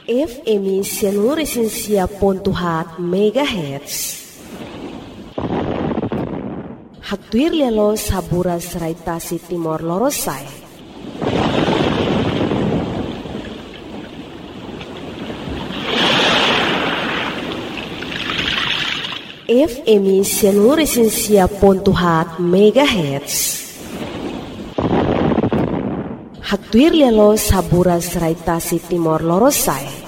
FM 104.7 MHz. Hatuir lelo saburas raitasi Timor Lorosai. FM 104.7 MHz. Hatuir lelo saburas raitasi Timor Lorosai.